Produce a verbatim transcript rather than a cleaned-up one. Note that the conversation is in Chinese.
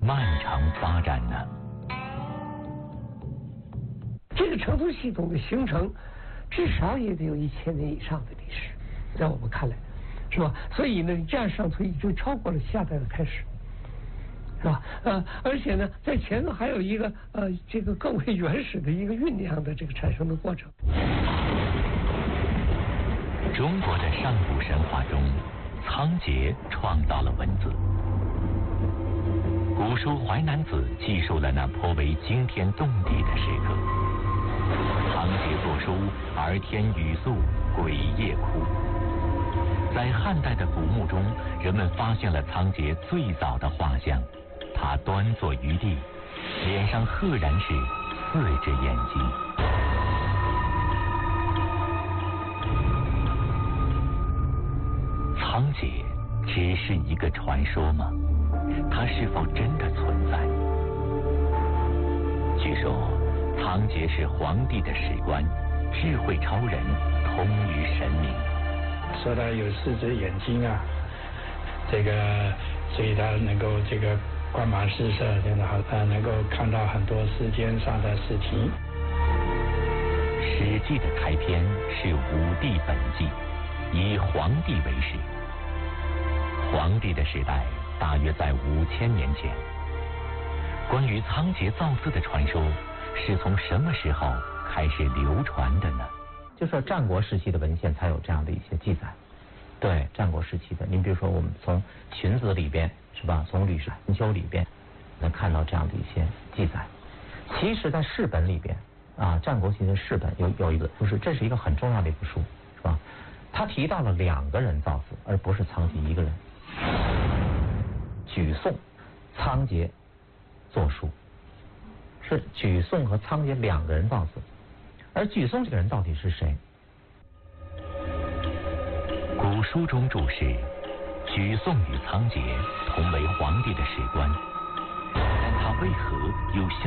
漫长发展呢？ 这个成都系统的形成，至少也得有一千年以上的历史，在我们看来，是吧？所以呢，这样上推就超过了夏代的开始，是吧？呃，而且呢，在前头还有一个呃，这个更为原始的一个酝酿的这个产生的过程。 中国的上古神话中，仓颉创造了文字。古书《淮南子》记述了那颇为惊天动地的时刻。仓颉作书，而天雨粟，鬼夜哭。在汉代的古墓中，人们发现了仓颉最早的画像。他端坐于地，脸上赫然是四只眼睛。仓颉只是一个传说吗？它是否真的存在？据说仓颉是皇帝的史官，智慧超人，通于神明。 说他有四只眼睛啊，这个所以他能够这个光芒四射，真的好，呃，能够看到很多世间上的事情。 《史记》的开篇是武帝本纪，以黄帝为始。黄帝的时代大约在五千年前。关于仓颉造字的传说是从什么时候开始流传的呢？ 就说战国时期的文献才有这样的一些记载。对，战国时期的，您比如说我们从荀子里边是吧，从吕氏春秋里边能看到这样的一些记载。其实在释本里边啊，战国时期的释本有有一个，就是这是一个很重要的一部书，是吧？他提到了两个人造字，而不是仓颉一个人。举宋、仓颉作书，是举宋和仓颉两个人造字。而举宋这个人到底是谁？ 古书中注释，举宋与仓颉同为皇帝的史官，但他为何又相